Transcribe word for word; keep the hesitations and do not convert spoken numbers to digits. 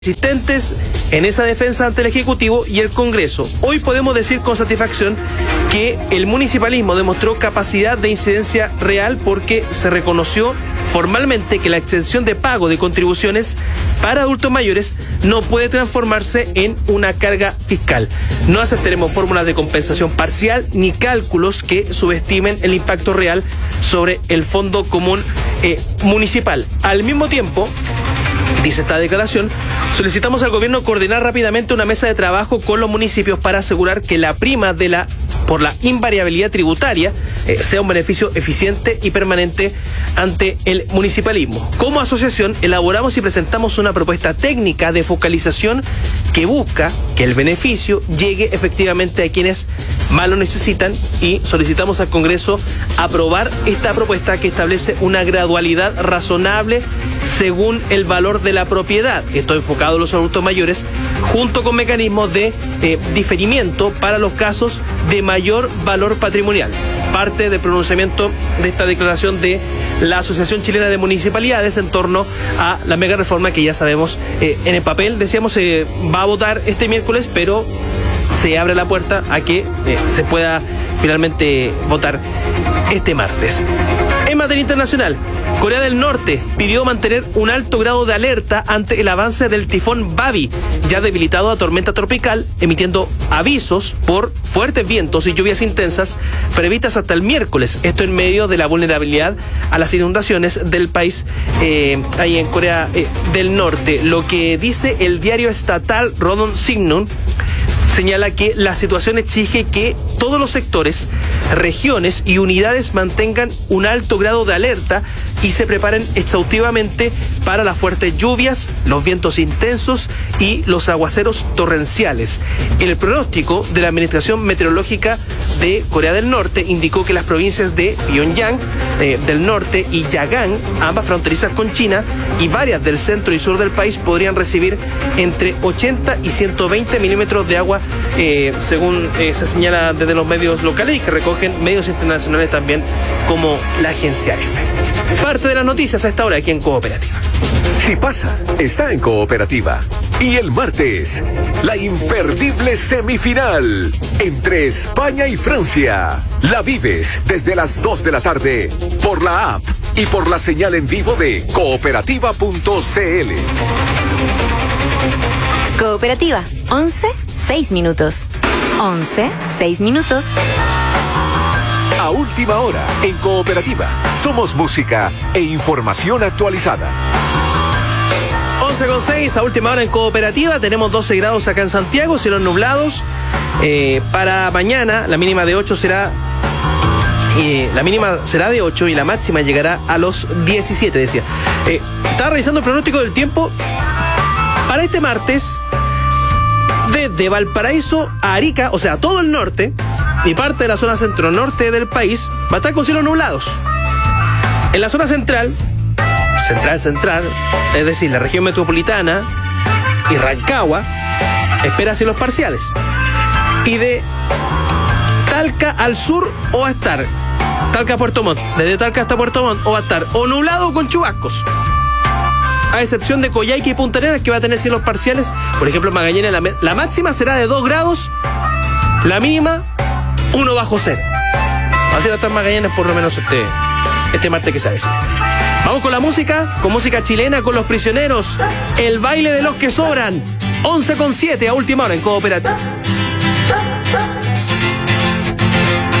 Existentes en esa defensa ante el Ejecutivo y el Congreso. Hoy podemos decir con satisfacción que el municipalismo demostró capacidad de incidencia real porque se reconoció formalmente que la exención de pago de contribuciones para adultos mayores no puede transformarse en una carga fiscal. No aceptaremos fórmulas de compensación parcial ni cálculos que subestimen el impacto real sobre el Fondo Común eh, Municipal. Al mismo tiempo, dice esta declaración, solicitamos al gobierno coordinar rápidamente una mesa de trabajo con los municipios para asegurar que la prima de la por la invariabilidad tributaria eh, sea un beneficio eficiente y permanente ante el municipalismo. Como asociación, elaboramos y presentamos una propuesta técnica de focalización que busca que el beneficio llegue efectivamente a quienes más lo necesitan y solicitamos al Congreso aprobar esta propuesta que establece una gradualidad razonable según el valor de la propiedad. Esto enfocado a los adultos mayores, junto con mecanismos de eh, diferimiento para los casos de mayor valor patrimonial. Parte del pronunciamiento de esta declaración de la Asociación Chilena de Municipalidades en torno a la mega reforma que ya sabemos eh, en el papel, decíamos, se eh, va a votar este miércoles, pero se abre la puerta a que eh, se pueda finalmente votar este martes. En materia internacional, Corea del Norte pidió mantener un alto grado de alerta ante el avance del tifón Babi, ya debilitado a tormenta tropical, emitiendo avisos por fuertes vientos y lluvias intensas previstas hasta el miércoles. Esto en medio de la vulnerabilidad a las inundaciones del país eh, ahí en Corea eh, del Norte. Lo que dice el diario estatal Rodon Sinmun señala que la situación exige que todos los sectores, regiones y unidades mantengan un alto grado de alerta y se preparen exhaustivamente para las fuertes lluvias, los vientos intensos y los aguaceros torrenciales. El pronóstico de la Administración Meteorológica de Corea del Norte indicó que las provincias de Pyongyang eh, del norte y Yagang, ambas fronterizas con China, y varias del centro y sur del país podrían recibir entre ochenta y ciento veinte milímetros de agua, eh, según eh, se señala desde los medios locales y que recogen medios internacionales también como la agencia EFE. Parte de las noticias a esta hora aquí en Cooperativa. Si pasa, está en Cooperativa. Y el martes, la imperdible semifinal entre España y Francia. La vives desde las dos de la tarde por la app y por la señal en vivo de cooperativa punto cl. Cooperativa, once, seis minutos. once, seis minutos. A última hora, en Cooperativa, somos música e información actualizada. once con seis, a última hora en Cooperativa, tenemos doce grados acá en Santiago, cielos nublados. Eh, para mañana, la mínima de ocho será... Eh, la mínima será de ocho y la máxima llegará a los diecisiete, decía. Eh, estaba revisando el pronóstico del tiempo para este martes. Desde Valparaíso a Arica, o sea, todo el norte y parte de la zona centro-norte del país va a estar con cielos nublados. En la zona central, central, central, es decir, la región metropolitana y Rancagua, espera cielos parciales. Y de Talca al sur o va a estar Talca a Puerto Montt, desde Talca hasta Puerto Montt o va a estar o nublado con chubascos, a excepción de Coyhaique y Punta Arenas, que va a tener cielos parciales. Por ejemplo, Magallanes, la, la máxima será de dos grados, la mínima uno bajo cero. Así va a estar Magallanes por lo menos este, este martes que se avecina. Vamos con la música, con música chilena, con Los Prisioneros, el baile de los que sobran. once con siete a última hora en Cooperativa.